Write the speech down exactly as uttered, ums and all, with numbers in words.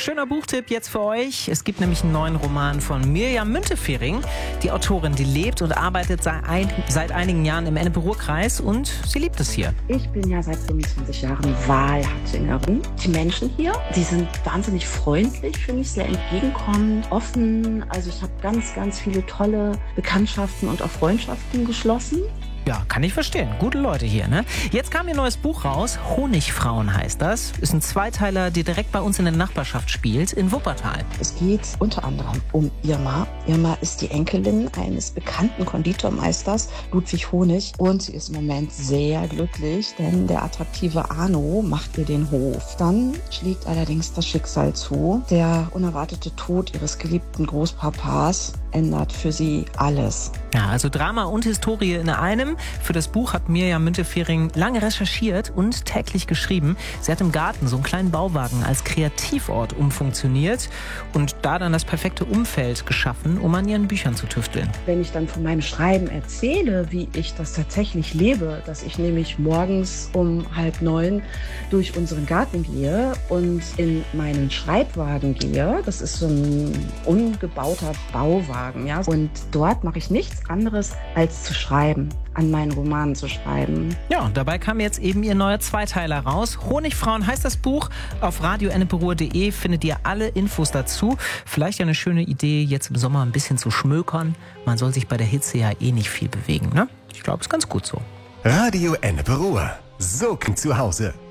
schöner Buchtipp jetzt für euch. Es gibt nämlich einen neuen Roman von Mirjam Müntefering. Die Autorin, die lebt und arbeitet seit, ein, seit einigen Jahren im Ennepe-Ruhr-Kreis und sie liebt es hier. Ich bin ja seit fünfundzwanzig Jahren Wahlhattingerin. Die Menschen hier, die sind wahnsinnig freundlich, finde ich, sehr entgegenkommend, offen. Also ich habe ganz, ganz viele tolle Bekanntschaften und auch Freundschaften geschlossen. Ja, kann ich verstehen. Gute Leute hier, ne? Jetzt kam ihr neues Buch raus. Honigfrauen heißt das. Ist ein Zweiteiler, der direkt bei uns in der Nachbarschaft spielt, in Wuppertal. Es geht unter anderem um Irma. Irma ist die Enkelin eines bekannten Konditormeisters, Ludwig Honig. Und sie ist im Moment sehr glücklich, denn der attraktive Arno macht ihr den Hof. Dann schlägt allerdings das Schicksal zu. Der unerwartete Tod ihres geliebten Großpapas ändert für sie alles. Ja, also Drama und Historie in einem. Für das Buch hat Mirjam Müntefering lange recherchiert und täglich geschrieben. Sie hat im Garten so einen kleinen Bauwagen als Kreativort umfunktioniert und da dann das perfekte Umfeld geschaffen, um an ihren Büchern zu tüfteln. Wenn ich dann von meinem Schreiben erzähle, wie ich das tatsächlich lebe, dass ich nämlich morgens um halb neun durch unseren Garten gehe und in meinen Schreibwagen gehe, das ist so ein ungebauter Bauwagen, ja, und dort mache ich nichts anderes als zu schreiben, an meinen Romanen zu schreiben. Ja, und dabei kam jetzt eben ihr neuer Zweiteiler raus. Honigfrauen heißt das Buch. Auf radio enneperuhr punkt de findet ihr alle Infos dazu. Vielleicht eine schöne Idee, jetzt im Sommer ein bisschen zu schmökern. Man soll sich bei der Hitze ja eh nicht viel bewegen, ne? Ich glaube, ist ganz gut so. Radio Enneperuhr. So klingt zu Hause.